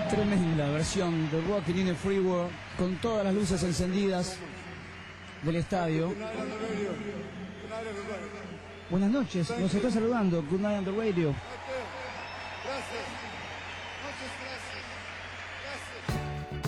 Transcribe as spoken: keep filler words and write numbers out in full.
Tremenda versión de Rockin' in the Free World con todas las luces encendidas del estadio. Buenas noches, nos está saludando Good Night on the Radio. Gracias. Muchas gracias. Gracias.